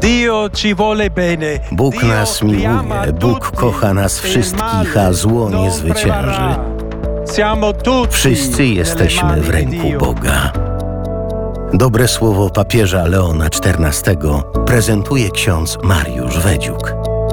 Bóg nas miłuje, Bóg kocha nas wszystkich, a zło nie zwycięży. Wszyscy jesteśmy w ręku Boga. Dobre słowo papieża Leona XIV prezentuje ksiądz Mariusz Wedziuk.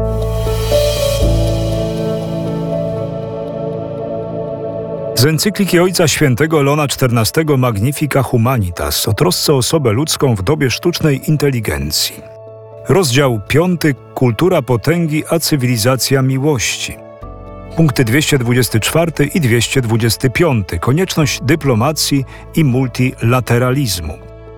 Z encykliki Ojca Świętego Leona XIV Magnifica Humanitas o trosce o osobę ludzką w dobie sztucznej inteligencji. Rozdział 5. Kultura potęgi a cywilizacja miłości. Punkty 224 i 225. Konieczność dyplomacji i multilateralizmu.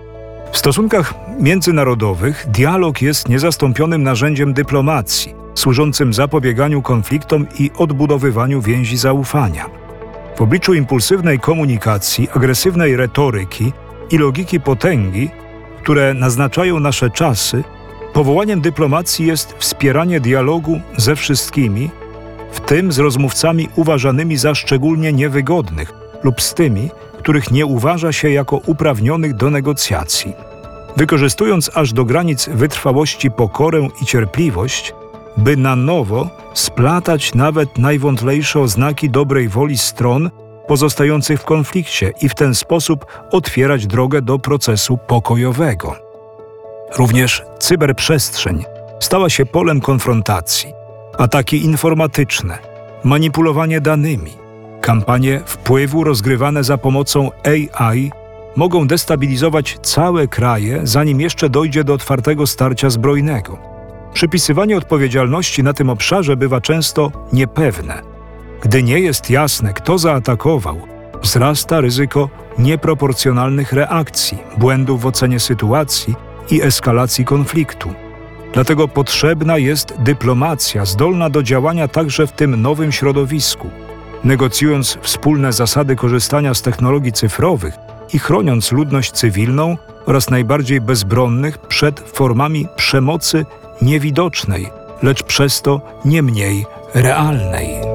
W stosunkach międzynarodowych dialog jest niezastąpionym narzędziem dyplomacji, służącym zapobieganiu konfliktom i odbudowywaniu więzi zaufania. W obliczu impulsywnej komunikacji, agresywnej retoryki i logiki potęgi, które naznaczają nasze czasy, powołaniem dyplomacji jest wspieranie dialogu ze wszystkimi, w tym z rozmówcami uważanymi za szczególnie niewygodnych lub z tymi, których nie uważa się jako uprawnionych do negocjacji. Wykorzystując aż do granic wytrwałości pokorę i cierpliwość, by na nowo splatać nawet najwątlejsze oznaki dobrej woli stron pozostających w konflikcie i w ten sposób otwierać drogę do procesu pokojowego. Również cyberprzestrzeń stała się polem konfrontacji. Ataki informatyczne, manipulowanie danymi, kampanie wpływu rozgrywane za pomocą AI mogą destabilizować całe kraje, zanim jeszcze dojdzie do otwartego starcia zbrojnego. Przypisywanie odpowiedzialności na tym obszarze bywa często niepewne. Gdy nie jest jasne, kto zaatakował, wzrasta ryzyko nieproporcjonalnych reakcji, błędów w ocenie sytuacji i eskalacji konfliktu. Dlatego potrzebna jest dyplomacja zdolna do działania także w tym nowym środowisku, negocjując wspólne zasady korzystania z technologii cyfrowych i chroniąc ludność cywilną oraz najbardziej bezbronnych przed formami przemocy niewidocznej, lecz przez to nie mniej realnej.